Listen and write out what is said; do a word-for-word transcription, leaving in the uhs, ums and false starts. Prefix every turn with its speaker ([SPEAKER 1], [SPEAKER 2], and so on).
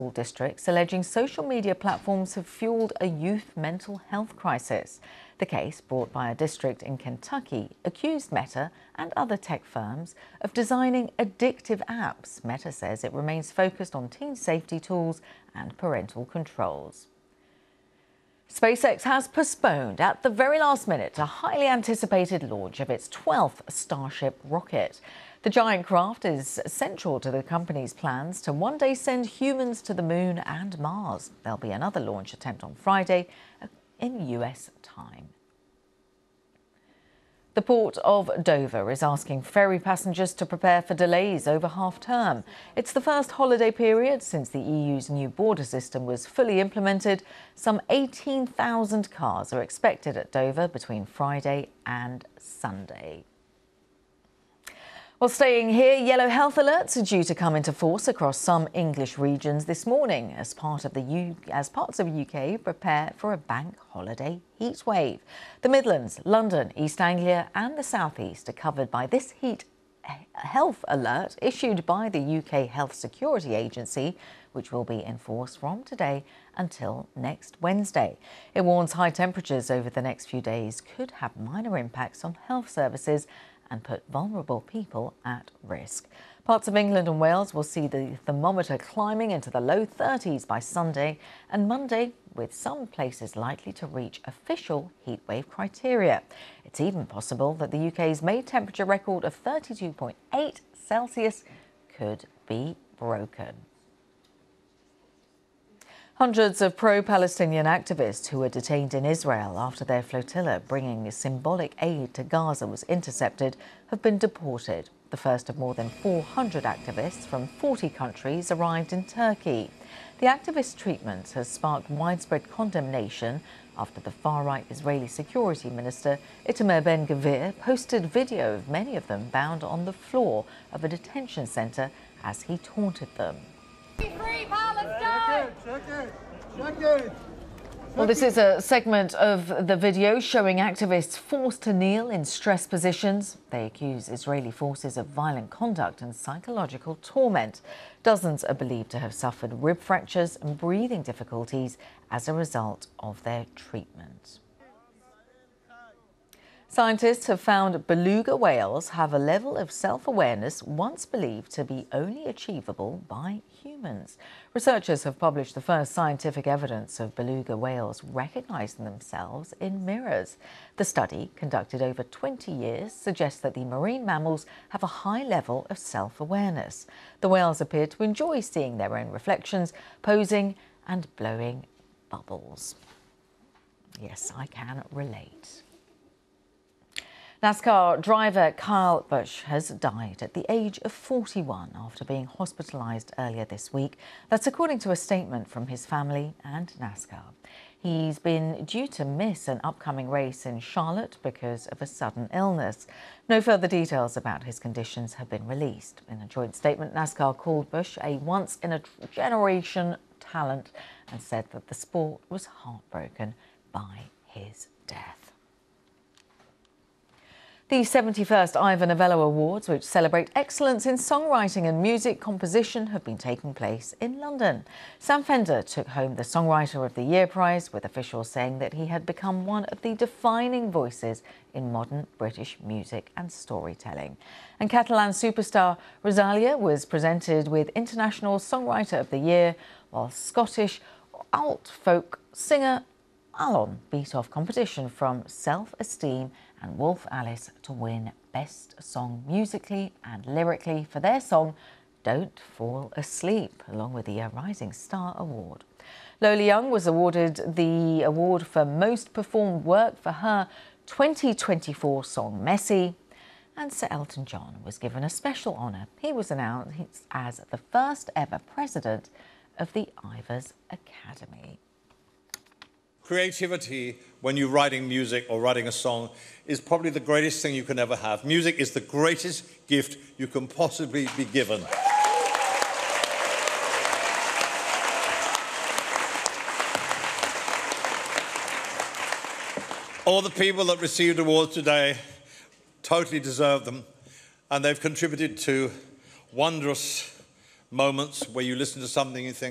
[SPEAKER 1] districts, alleging social media platforms have fueled a youth mental health crisis. The case, brought by a district in Kentucky, accused Meta and other tech firms of designing addictive apps. Meta says it remains focused on teen safety tools and parental controls. SpaceX has postponed at the very last minute a highly anticipated launch of its twelfth Starship rocket. The giant craft is central to the company's plans to one day send humans to the moon and Mars. There'll be another launch attempt on Friday in U S time. The Port of Dover is asking ferry passengers to prepare for delays over half-term. It's the first holiday period since the E U's new border system was fully implemented. Some eighteen thousand cars are expected at Dover between Friday and Sunday. Well, staying here, yellow health alerts are due to come into force across some English regions this morning as part of the U as parts of the U K prepare for a bank holiday heat wave. The Midlands, London, East Anglia and the South East are covered by this heat health alert issued by the U K Health Security Agency, which will be enforced from today until next Wednesday. It warns high temperatures over the next few days could have minor impacts on health services and put vulnerable people at risk. Parts of England and Wales will see the thermometer climbing into the low thirties by Sunday and Monday, with some places likely to reach official heatwave criteria. It's even possible that the U K's May temperature record of thirty-two point eight Celsius could be broken. Hundreds of pro-Palestinian activists who were detained in Israel after their flotilla bringing symbolic aid to Gaza was intercepted have been deported. The first of more than four hundred activists from forty countries arrived in Turkey. The activists' treatment has sparked widespread condemnation after the far-right Israeli security minister Itamar Ben-Gvir posted video of many of them bound on the floor of a detention centre as he taunted them.
[SPEAKER 2] Free Palestine!
[SPEAKER 3] Check it, check it, check it.
[SPEAKER 1] Well, this is a segment of the video showing activists forced to kneel in stress positions. They accuse Israeli forces of violent conduct and psychological torment. Dozens are believed to have suffered rib fractures and breathing difficulties as a result of their treatment. Scientists have found beluga whales have a level of self-awareness once believed to be only achievable by humans. Researchers have published the first scientific evidence of beluga whales recognizing themselves in mirrors. The study, conducted over twenty years, suggests that the marine mammals have a high level of self-awareness. The whales appear to enjoy seeing their own reflections, posing and blowing bubbles. Yes, I can relate. NASCAR driver Kyle Busch has died at the age of forty-one after being hospitalised earlier this week. That's according to a statement from his family and NASCAR. He's been due to miss an upcoming race in Charlotte because of a sudden illness. No further details about his conditions have been released. In a joint statement, NASCAR called Busch a once-in-a-generation talent and said that the sport was heartbroken by his death. The seventy-first Ivor Novello Awards, which celebrate excellence in songwriting and music composition, have been taking place in London. Sam Fender took home the Songwriter of the Year prize, with officials saying that he had become one of the defining voices in modern British music and storytelling. And Catalan superstar Rosalia was presented with International Songwriter of the Year, while Scottish alt folk singer Alon beat off competition from Self-Esteem and Wolf Alice to win Best Song musically and lyrically for their song Don't Fall Asleep, along with the Rising Star Award. Lola Young was awarded the award for Most Performed Work for her twenty twenty-four song Messy, and Sir Elton John was given a special honour. He was announced as the first ever president of the Ivors Academy.
[SPEAKER 4] Creativity, when you're writing music or writing a song, is probably the greatest thing you can ever have. Music is the greatest gift you can possibly be given. All the people that received awards today totally deserve them, and they've contributed to wondrous moments where you listen to something and think,